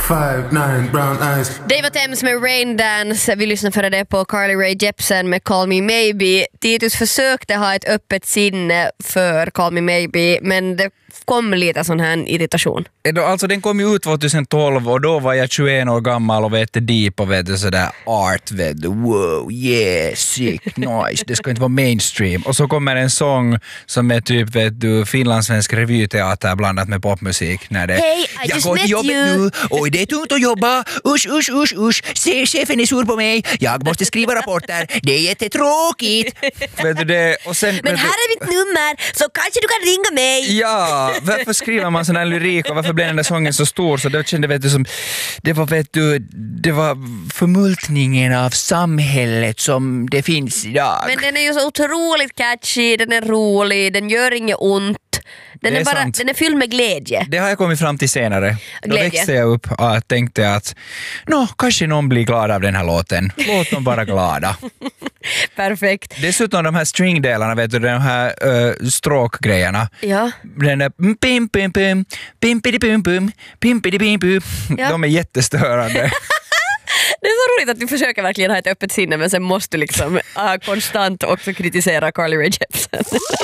5'9" brown eyes. Dave Thames med Rain Dance. Vi lyssnar före det på Carly Rae Jepsen med Call Me Maybe. Titus försökte ha ett öppet sinne för Call Me Maybe, men det kom lite sån här irritation. Alltså den kom ju ut 2012 och då var jag 21 år gammal och vet deep och vet sådär art, vet wow, yeah, sick, nice. Det ska inte vara mainstream. Och så kommer en sång som är typ, vet du, finlandssvensk revyteater blandat med popmusik. När det, Hey, I jag just går met till jobbet you. nu och det är tungt att jobba. Usch. Se, chefen är sur på mig. Jag måste skriva rapporter. Det är jättetråkigt. Vet du det? Och sen, Men här är mitt nummer, så kanske du kan ringa mig. Ja, varför skriver man sån här lyrik och varför blev den där sången så stor? Så det kände, vet du, som det var förmultningen av samhället som det finns idag. Men den är ju så otroligt catchy, den är rolig, den gör inget ont. Den är fylld med glädje. Det har jag kommit fram till senare. Glädje. Då växte jag upp och tänkte att kanske någon blir glad av den här låten. Låt dem vara glada. Perfekt. Dessutom de här stringdelarna, vet du, de här stråkgrejerna. Ja. Den där pim-pidi-pum-pum. Ja. De är jättestörande. Det är så roligt att du försöker verkligen ha ett öppet sinne, men sen måste du liksom konstant också kritisera Carly Rae Jepsen.